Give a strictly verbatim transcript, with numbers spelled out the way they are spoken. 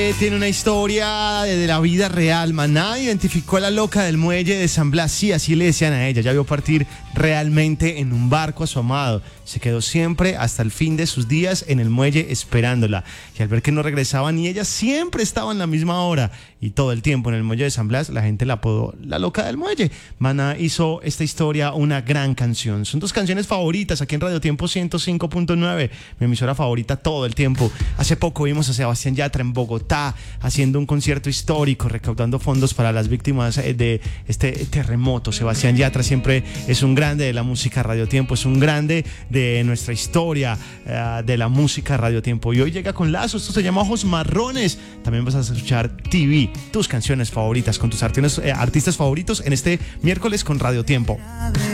Tiene una historia de la vida real. Maná identificó a la loca del muelle de San Blas. Sí, así le decían a ella. Ya vio partir realmente en un barco a su amado. Se quedó siempre hasta el fin de sus días en el muelle esperándola. Y al ver que no regresaba ni ella, siempre estaba en la misma hora y todo el tiempo en el muelle de San Blas, la gente la apodó la loca del muelle. Maná hizo esta historia una gran canción. Son dos canciones favoritas aquí en Radio Tiempo ciento cinco punto nueve, mi emisora favorita todo el tiempo. Hace poco vimos a Sebastián Yatra en Bogotá haciendo un concierto histórico, recaudando fondos para las víctimas de este terremoto. Sebastián Yatra siempre es un grande de la música Radio Tiempo, es un grande de nuestra historia uh, de la música Radio Tiempo. Y hoy llega con Lazo, esto se llama Ojos Marrones. También vas a escuchar T V, tus canciones favoritas con tus artistas, eh, artistas favoritos en este miércoles con Radio Tiempo.